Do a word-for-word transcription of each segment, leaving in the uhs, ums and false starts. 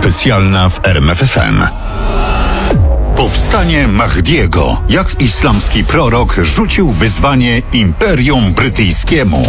specjalna w R M F F M. Powstanie Mahdiego. Jak islamski prorok rzucił wyzwanie Imperium Brytyjskiemu.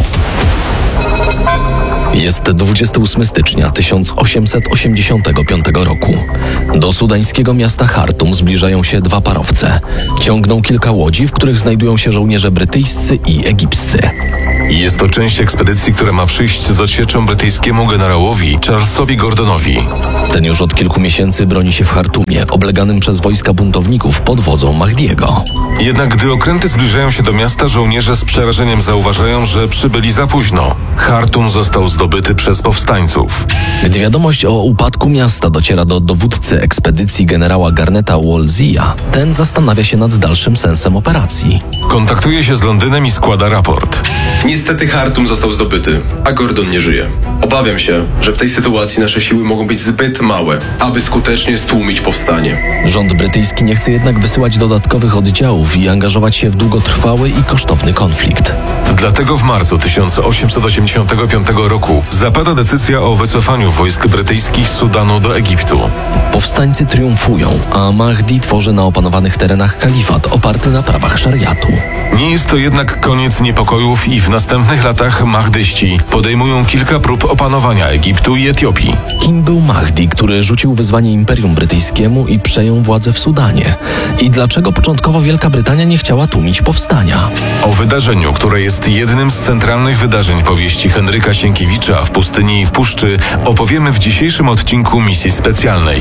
Jest dwudziestego ósmego stycznia tysiąc osiemset osiemdziesiątego piątego roku. Do sudańskiego miasta Chartum zbliżają się dwa parowce. Ciągną kilka łodzi, w których znajdują się żołnierze brytyjscy i egipscy. Jest to część ekspedycji, która ma przyjść z odsieczą brytyjskiemu generałowi Charlesowi Gordonowi. Ten już od kilku miesięcy broni się w Chartumie, obleganym przez wojska buntowników pod wodzą Mahdiego. Jednak gdy okręty zbliżają się do miasta, żołnierze z przerażeniem zauważają, że przybyli za późno. Chartum został zdobyty przez powstańców. Gdy wiadomość o upadku miasta dociera do dowódcy ekspedycji generała Garneta Wolsey'a, ten zastanawia się nad dalszym sensem operacji. Kontaktuje się z Londynem i składa raport. Niestety Chartum został zdobyty, a Gordon nie żyje. Obawiam się, że w tej sytuacji nasze siły mogą być zbyt małe, aby skutecznie stłumić powstanie. Rząd brytyjski nie chce jednak wysyłać dodatkowych oddziałów i angażować się w długotrwały i kosztowny konflikt. Dlatego w marcu tysiąc osiemset osiemdziesiątego piątego roku zapada decyzja o wycofaniu wojsk brytyjskich z Sudanu do Egiptu. Powstańcy triumfują, a Mahdi tworzy na opanowanych terenach kalifat oparty na prawach szariatu. Nie jest to jednak koniec niepokojów i w następnych latach mahdyści podejmują kilka prób opanowania Egiptu i Etiopii. Kim był Mahdi, który rzucił wyzwanie Imperium Brytyjskiemu i przejął władzę w Sudanie? I dlaczego początkowo Wielka Brytania nie chciała tłumić powstania? O wydarzeniu, które jest jednym z centralnych wydarzeń powieści Henryka Sienkiewicza W pustyni i w puszczy, opowiemy w dzisiejszym odcinku Misji Specjalnej.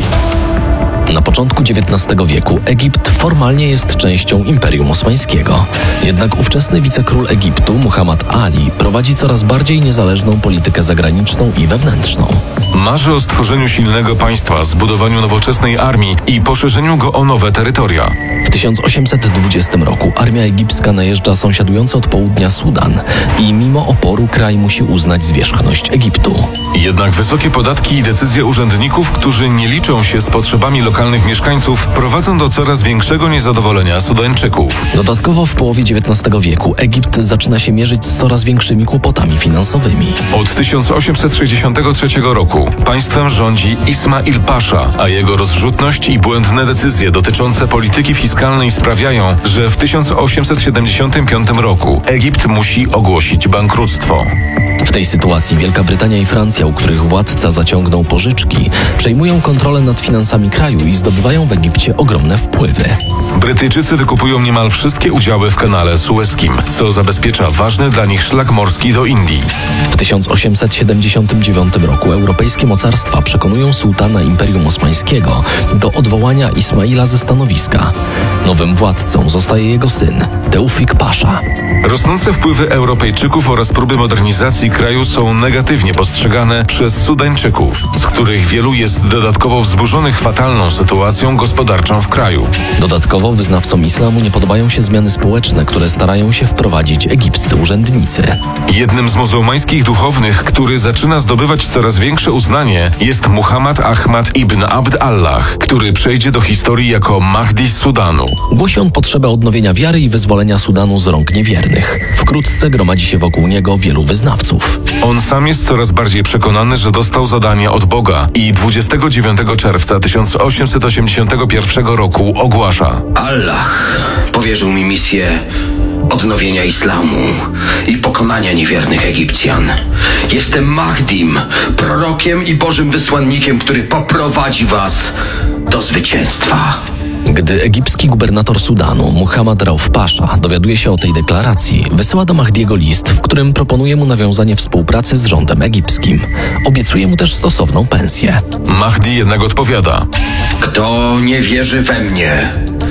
Na początku dziewiętnastego wieku Egipt formalnie jest częścią Imperium Osmańskiego. Jednak ówczesny wicekról Egiptu, Muhammad Ali, prowadzi coraz bardziej niezależną politykę zagraniczną i wewnętrzną. Marzy o stworzeniu silnego państwa, zbudowaniu nowoczesnej armii i poszerzeniu go o nowe terytoria. W tysiąc osiemset dwudziestym roku armia egipska najeżdża sąsiadujący od południa Sudan i mimo oporu kraj musi uznać zwierzchność Egiptu. Jednak wysokie podatki i decyzje urzędników, którzy nie liczą się z potrzebami lokalnych mieszkańców, prowadzą do coraz większego niezadowolenia Sudańczyków. Dodatkowo w połowie dziewiętnastego wieku Egipt zaczyna się mierzyć z coraz większymi kłopotami finansowymi. Od tysiąc osiemset sześćdziesiątego trzeciego roku państwem rządzi Ismail Pasza, a jego rozrzutność i błędne decyzje dotyczące polityki fiskalnej sprawiają, że w tysiąc osiemset siedemdziesiątym piątym roku Egipt musi ogłosić bankructwo. W tej sytuacji Wielka Brytania i Francja, u których władca zaciągnął pożyczki, przejmują kontrolę nad finansami kraju i zdobywają w Egipcie ogromne wpływy. Brytyjczycy wykupują niemal wszystkie udziały w kanale sueskim, co zabezpiecza ważny dla nich szlak morski do Indii. W tysiąc osiemset siedemdziesiątym dziewiątym roku europejskie mocarstwa przekonują sułtana Imperium Osmańskiego do odwołania Ismaila ze stanowiska. Nowym władcą zostaje jego syn, Teufik Pasza. Rosnące wpływy Europejczyków oraz próby modernizacji kraju są negatywnie postrzegane przez Sudańczyków, z których wielu jest dodatkowo wzburzonych fatalną sytuacją gospodarczą w kraju. Dodatkowo wyznawcom islamu nie podobają się zmiany społeczne, które starają się wprowadzić egipscy urzędnicy. Jednym z muzułmańskich duchownych, który zaczyna zdobywać coraz większe uznanie, jest Muhammad Ahmad ibn Abd Allah, który przejdzie do historii jako Mahdi z Sudanu. Głosi on potrzebę odnowienia wiary i wyzwolenia Sudanu z rąk niewiernych. Wkrótce gromadzi się wokół niego wielu wyznawców. On sam jest coraz bardziej przekonany, że dostał zadanie od Boga i dwudziestego dziewiątego czerwca tysiąc osiemset osiemdziesiątego pierwszego roku ogłasza: Allah powierzył mi misję odnowienia islamu i pokonania niewiernych Egipcjan. Jestem Mahdim, prorokiem i Bożym wysłannikiem, który poprowadzi was do zwycięstwa. Gdy egipski gubernator Sudanu, Muhammad Rauf Pasza, dowiaduje się o tej deklaracji, wysyła do Mahdiego list, w którym proponuje mu nawiązanie współpracy z rządem egipskim. Obiecuje mu też stosowną pensję. Mahdi jednak odpowiada: Kto nie wierzy we mnie,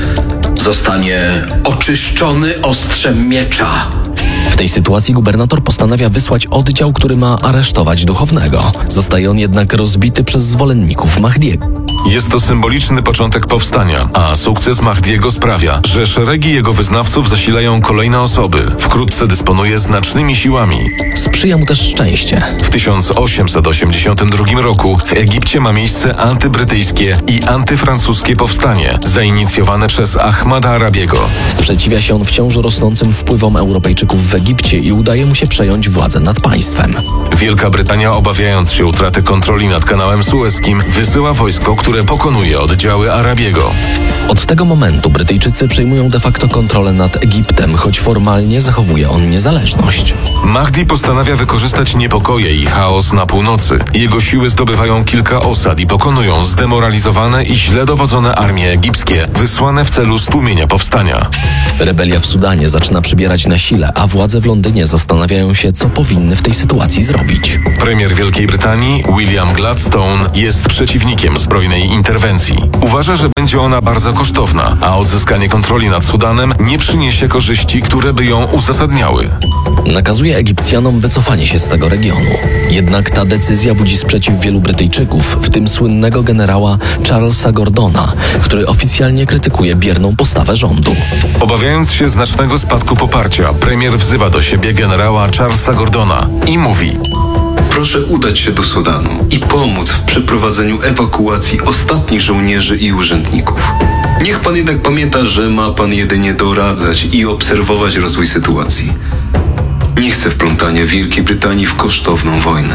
zostanie oczyszczony ostrzem miecza. W tej sytuacji gubernator postanawia wysłać oddział, który ma aresztować duchownego. Zostaje on jednak rozbity przez zwolenników Mahdiego. Jest to symboliczny początek powstania, a sukces Mahdiego sprawia, że szeregi jego wyznawców zasilają kolejne osoby. Wkrótce dysponuje znacznymi siłami. Sprzyja mu też szczęście. W tysiąc osiemset osiemdziesiątym drugim roku w Egipcie ma miejsce antybrytyjskie i antyfrancuskie powstanie, zainicjowane przez Ahmada Arabiego. Sprzeciwia się on wciąż rosnącym wpływom Europejczyków w Egipcie i udaje mu się przejąć władzę nad państwem. Wielka Brytania, obawiając się utraty kontroli nad kanałem sueskim, wysyła wojsko, które pokonuje oddziały Arabiego. Od tego momentu Brytyjczycy przejmują de facto kontrolę nad Egiptem, choć formalnie zachowuje on niezależność. Mahdi postanawia wykorzystać niepokoje i chaos na północy. Jego siły zdobywają kilka osad i pokonują zdemoralizowane i źle dowodzone armie egipskie, wysłane w celu stłumienia powstania. Rebelia w Sudanie zaczyna przybierać na sile, a władze w Londynie zastanawiają się, co powinny w tej sytuacji zrobić. Premier Wielkiej Brytanii, William Gladstone, jest przeciwnikiem zbrojnej interwencji. Uważa, że będzie ona bardzo kosztowna, a odzyskanie kontroli nad Sudanem nie przyniesie korzyści, które by ją uzasadniały. Nakazuje Egipcjanom wycofanie się z tego regionu. Jednak ta decyzja budzi sprzeciw wielu Brytyjczyków, w tym słynnego generała Charlesa Gordona, który oficjalnie krytykuje bierną postawę rządu. Obawiając się znacznego spadku poparcia, premier wzywa do siebie generała Charlesa Gordona i mówi: Proszę udać się do Sudanu i pomóc w przeprowadzeniu ewakuacji ostatnich żołnierzy i urzędników. Niech pan jednak pamięta, że ma pan jedynie doradzać i obserwować rozwój sytuacji. Nie chcę wplątania Wielkiej Brytanii w kosztowną wojnę.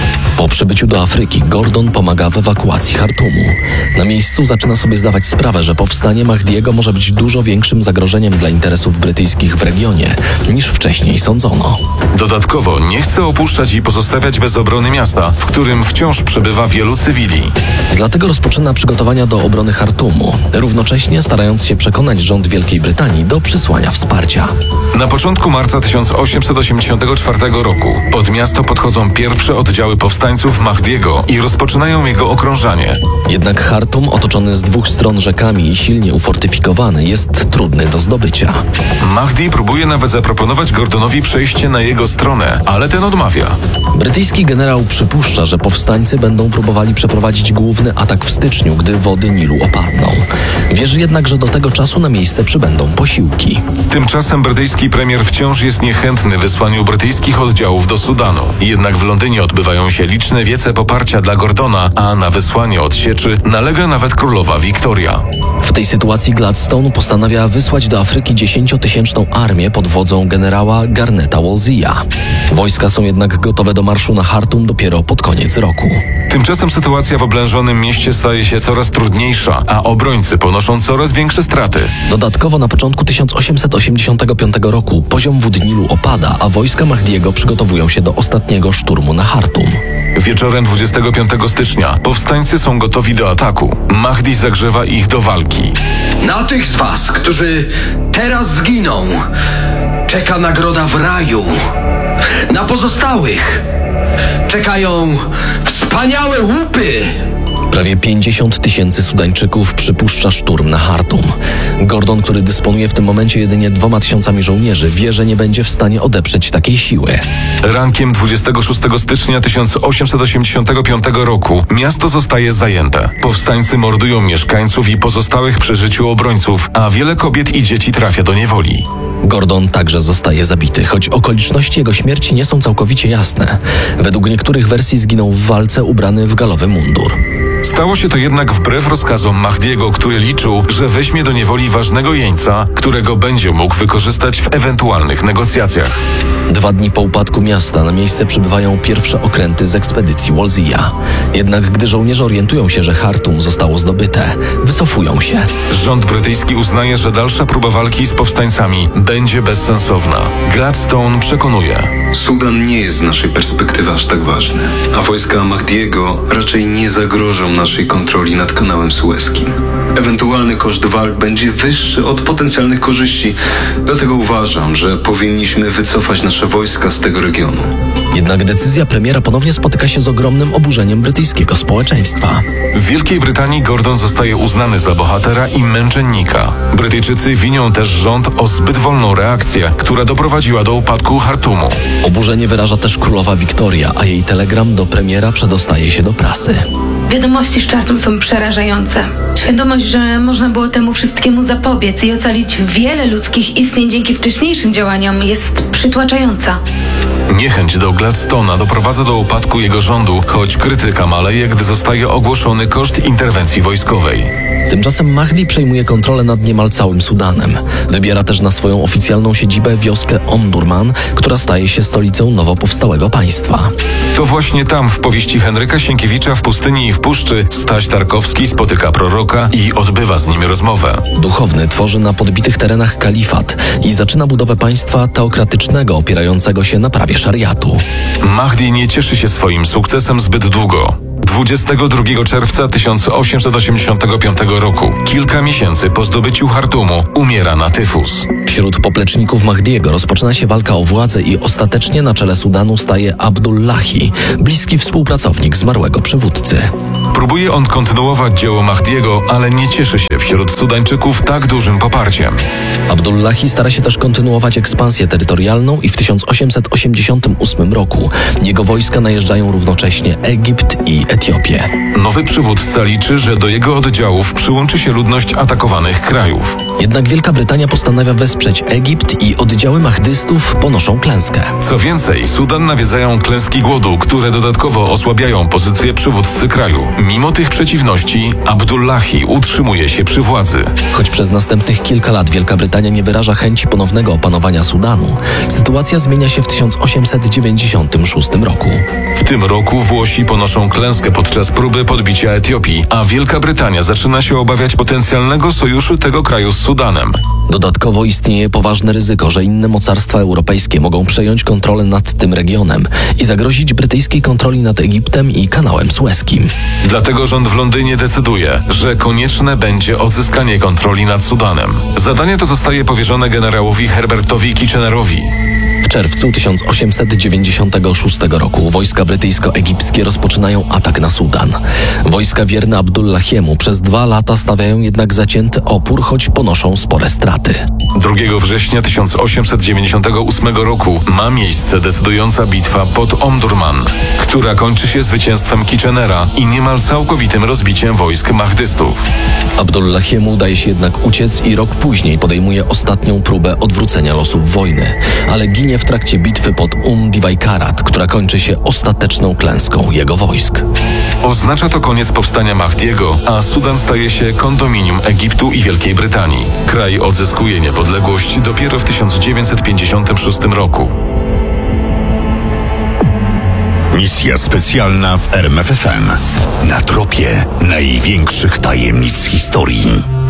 Po przybyciu do Afryki Gordon pomaga w ewakuacji Chartumu. Na miejscu zaczyna sobie zdawać sprawę, że powstanie Mahdiego może być dużo większym zagrożeniem dla interesów brytyjskich w regionie, niż wcześniej sądzono. Dodatkowo nie chce opuszczać i pozostawiać bez obrony miasta, w którym wciąż przebywa wielu cywili. Dlatego rozpoczyna przygotowania do obrony Chartumu, równocześnie starając się przekonać rząd Wielkiej Brytanii do przysłania wsparcia. Na początku marca tysiąc osiemset osiemdziesiątego czwartego roku pod miasto podchodzą pierwsze oddziały powstańców Mahdiego i rozpoczynają jego okrążanie. Jednak Chartum, otoczony z dwóch stron rzekami i silnie ufortyfikowany, jest trudny do zdobycia. Mahdi próbuje nawet zaproponować Gordonowi przejście na jego stronę, ale ten odmawia. Brytyjski generał przypuszcza, że powstańcy będą próbowali przeprowadzić główny atak w styczniu, gdy wody Nilu opadną. Wierzy jednak, że do tego czasu na miejsce przybędą posiłki. Tymczasem brytyjski premier wciąż jest niechętny wysłaniu brytyjskich oddziałów do Sudanu. Jednak w Londynie odbywają się liczne wiece poparcia dla Gordona, a na wysłanie odsieczy nalega nawet królowa Wiktoria. W tej sytuacji Gladstone postanawia wysłać do Afryki dziesięciotysięczną armię pod wodzą generała Garneta Wolsey'a. Wojska są jednak gotowe do marszu na Chartum dopiero pod koniec roku. Tymczasem sytuacja w oblężonym mieście staje się coraz trudniejsza, a obrońcy ponoszą coraz większe straty. Dodatkowo na początku tysiąc osiemset osiemdziesiątego piątego roku poziom wód Nilu opada, a wojska Mahdiego przygotowują się do ostatniego szturmu na Chartum. Wieczorem dwudziestego piątego stycznia powstańcy są gotowi do ataku. Mahdi zagrzewa ich do walki. Na tych z was, którzy teraz zginą, czeka nagroda w raju. Na pozostałych czekają wspaniałe łupy. Prawie pięćdziesiąt tysięcy Sudańczyków przypuszcza szturm na Chartum. Gordon, który dysponuje w tym momencie jedynie dwoma tysiącami żołnierzy, wie, że nie będzie w stanie odeprzeć takiej siły. Rankiem dwudziestego szóstego stycznia tysiąc osiemset osiemdziesiątego piątego roku miasto zostaje zajęte. Powstańcy mordują mieszkańców i pozostałych przy życiu obrońców, a wiele kobiet i dzieci trafia do niewoli. Gordon także zostaje zabity, choć okoliczności jego śmierci nie są całkowicie jasne. Według niektórych wersji zginął w walce ubrany w galowy mundur. Stało się to jednak wbrew rozkazom Mahdiego, który liczył, że weźmie do niewoli ważnego jeńca, którego będzie mógł wykorzystać w ewentualnych negocjacjach. Dwa dni po upadku miasta na miejsce przybywają pierwsze okręty z ekspedycji Wolsey'a. Jednak gdy żołnierze orientują się, że Chartum zostało zdobyte, wycofują się. Rząd brytyjski uznaje, że dalsza próba walki z powstańcami będzie bezsensowna. Gladstone przekonuje: Sudan nie jest z naszej perspektywy aż tak ważny, a wojska Mahdiego raczej nie zagrożą naszej kontroli nad kanałem sueskim. Ewentualny koszt walk będzie wyższy od potencjalnych korzyści, dlatego uważam, że powinniśmy wycofać nasze wojska z tego regionu. Jednak decyzja premiera ponownie spotyka się z ogromnym oburzeniem brytyjskiego społeczeństwa. W Wielkiej Brytanii Gordon zostaje uznany za bohatera i męczennika. Brytyjczycy winią też rząd o zbyt wolną reakcję, która doprowadziła do upadku Chartumu. Oburzenie wyraża też królowa Wiktoria, a jej telegram do premiera przedostaje się do prasy. Wiadomości z Chartum są przerażające. Świadomość, że można było temu wszystkiemu zapobiec i ocalić wiele ludzkich istnień dzięki wcześniejszym działaniom jest przytłaczająca. Niechęć do Gladstone'a doprowadza do upadku jego rządu, choć krytyka maleje, gdy zostaje ogłoszony koszt interwencji wojskowej. Tymczasem Mahdi przejmuje kontrolę nad niemal całym Sudanem. Wybiera też na swoją oficjalną siedzibę wioskę Omdurman, która staje się stolicą nowo powstałego państwa. To właśnie tam w powieści Henryka Sienkiewicza W pustyni i w puszczy Staś Tarkowski spotyka proroka i odbywa z nim rozmowę. Duchowny tworzy na podbitych terenach kalifat i zaczyna budowę państwa teokratycznego opierającego się na prawie szariatu. Mahdi nie cieszy się swoim sukcesem zbyt długo. dwudziestego drugiego czerwca tysiąc osiemset osiemdziesiątego piątego roku, kilka miesięcy po zdobyciu Chartumu, umiera na tyfus. Wśród popleczników Mahdiego rozpoczyna się walka o władzę i ostatecznie na czele Sudanu staje Abdullahi, bliski współpracownik zmarłego przywódcy. Próbuje on kontynuować dzieło Mahdiego, ale nie cieszy się wśród Sudańczyków tak dużym poparciem. Abdullahi stara się też kontynuować ekspansję terytorialną i w tysiąc osiemset osiemdziesiątym ósmym roku jego wojska najeżdżają równocześnie Egipt i Etiopię. Nowy przywódca liczy, że do jego oddziałów przyłączy się ludność atakowanych krajów. Jednak Wielka Brytania postanawia wesprzeć Egipt i oddziały mahdystów ponoszą klęskę. Co więcej, Sudan nawiedzają klęski głodu, które dodatkowo osłabiają pozycję przywódcy kraju. Mimo tych przeciwności, Abdullahi utrzymuje się przy władzy. Choć przez następnych kilka lat Wielka Brytania nie wyraża chęci ponownego opanowania Sudanu, sytuacja zmienia się w tysiąc osiemset dziewięćdziesiątym szóstym roku. W tym roku Włosi ponoszą klęskę podczas próby podbicia Etiopii, a Wielka Brytania zaczyna się obawiać potencjalnego sojuszu tego kraju z Sudanem. Dodatkowo istnieje poważne ryzyko, że inne mocarstwa europejskie mogą przejąć kontrolę nad tym regionem i zagrozić brytyjskiej kontroli nad Egiptem i kanałem sueskim. Dlatego rząd w Londynie decyduje, że konieczne będzie odzyskanie kontroli nad Sudanem. Zadanie to zostaje powierzone generałowi Herbertowi Kitchenerowi. W czerwcu tysiąc osiemset dziewięćdziesiątego szóstego roku wojska brytyjsko-egipskie rozpoczynają atak na Sudan. Wojska wierne Abdullahiemu przez dwa lata stawiają jednak zacięty opór, choć ponoszą spore straty. drugiego września tysiąc osiemset dziewięćdziesiątego ósmego roku ma miejsce decydująca bitwa pod Omdurman, która kończy się zwycięstwem Kitchenera i niemal całkowitym rozbiciem wojsk mahdystów. Abdullahiemu udaje się jednak uciec i rok później podejmuje ostatnią próbę odwrócenia losów wojny, ale ginie w trakcie bitwy pod Um Diwaikarat, która kończy się ostateczną klęską jego wojsk. Oznacza to koniec powstania Mahdiego, a Sudan staje się kondominium Egiptu i Wielkiej Brytanii. Kraj odzyskuje niepodległość dopiero w tysiąc dziewięćset pięćdziesiątym szóstym roku. Misja specjalna w R M F F M. Na tropie największych tajemnic historii.